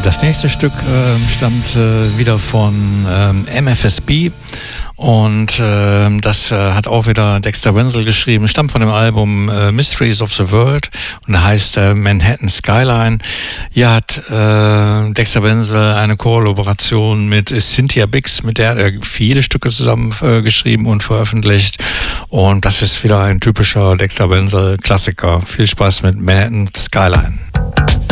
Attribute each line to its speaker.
Speaker 1: Das nächste Stück stammt wieder von MFSB und das hat auch wieder Dexter Wenzel geschrieben, stammt von dem Album Mysteries of the World und heißt Manhattan Skyline. Hier hat Dexter Wenzel eine Kollaboration mit Cynthia Biggs, mit der er viele Stücke zusammen geschrieben und veröffentlicht, und das ist wieder ein typischer Dexter Wenzel Klassiker. Viel Spaß mit Manhattan Skyline.